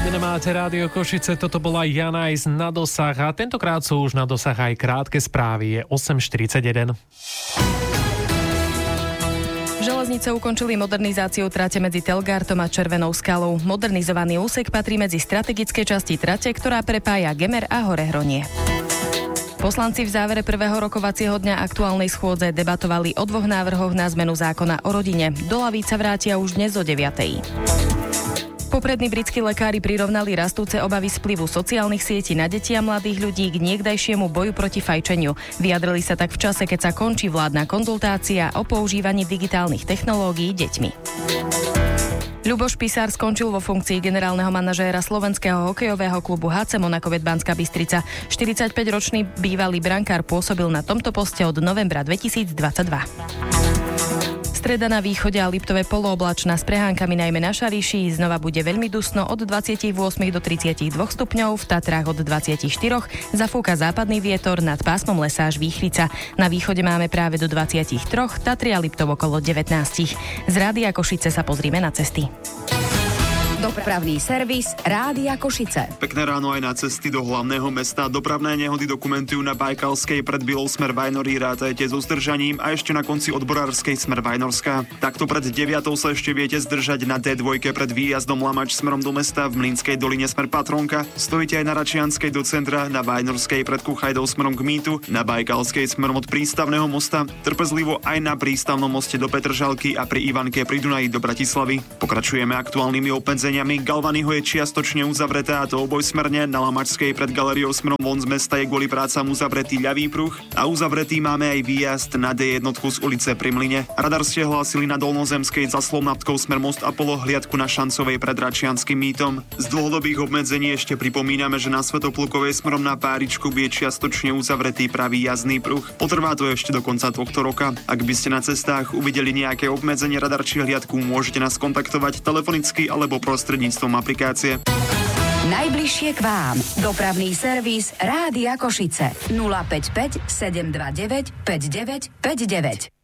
Máte Rádio Košice, toto bola Janajs na dosah a tentokrát sú už na dosah aj krátke správy. Je 8:41. Železnice ukončili modernizáciu trate medzi Telgartom a Červenou skalou. Modernizovaný úsek patrí medzi strategické časti trate, ktorá prepája Gemer a Horehronie. Poslanci v závere prvého rokovacieho dňa aktuálnej schôdze debatovali o 2 návrhoch na zmenu zákona o rodine. Do lavíc sa vrátia už dnes o 9:00. Poprední britskí lekári prirovnali rastúce obavy z vplyvu sociálnych sietí na deti a mladých ľudí k niekdajšiemu boju proti fajčeniu. Vyjadrili sa tak v čase, keď sa končí vládna konzultácia o používaní digitálnych technológií deťmi. Ľuboš Pisár skončil vo funkcii generálneho manažéra slovenského hokejového klubu HC Monakovet Banská Bystrica. 45-ročný bývalý brankár pôsobil na tomto poste od novembra 2022. Streda na východe a Liptove polooblačná s prehánkami najmä na Šariši. Znova bude veľmi dusno od 28 do 32 stupňov, v Tatrách od 24. Zafúka západný vietor, nad pásmom lesa až výchrica. Na východe máme práve do 23, Tatry a Liptov okolo 19. Z Rádia Košice sa pozrime na cesty. Dopravný servis Rádia Košice. Pekné ráno aj na cesty do hlavného mesta. Dopravné nehody dokumentujú na Bajkalskej pred Bylou smer Vajnory, rátajte so zdržaním a ešte na konci Odborárskej smer Vajnorská. Takto pred 9 sa ešte viete zdržať na D2 pred výjazdom Lamač smerom do mesta, v Mlynskej doline smer Patronka. Stojíte aj na Račianskej do centra, na Vajnorskej pred Kuchajdou smerom k Mýtu, na Bajkalskej smerom od Prístavného mosta, trpezlivo aj na Prístavnom moste do Petržalky a pri Ivanke pri Dunaji do Bratislavy. Pokračujeme aktuálnymi obmedzeniami. Galvanyho je čiastočne uzavretá, a to obojsmerne. Na Lamačskej pred galériou smerom von z mesta je kvôli prácam uzavretý ľavý pruh a uzavretý máme aj výjazd na D1 z ulice pri Mlyne. Radar ste hlásili na Dolnozemskej za Slovnatkou smer Most Apollo, hliadku na Šancovej pred Račianskym mýtom. Z dlhodobých obmedzení ešte pripomíname, že na Svätoplukovej smerom na Páričku je čiastočne uzavretý pravý jazdný pruh. Potrvá to ešte do konca tohto roka. Ak by ste na cestách uvideli nejaké obmedzenie, radar či hliadku, môžete nás kontaktovať telefonicky alebo prostredníctvom aplikácie. Najbližšie k vám. Dopravný servis Rádia Košice. 055 729 5959.